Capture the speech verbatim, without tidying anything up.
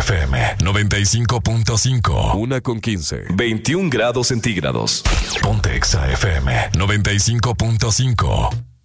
F M noventa y cinco punto cinco. Una con quince. veintiún grados centígrados. Ponte Exa F M noventa y cinco punto cinco.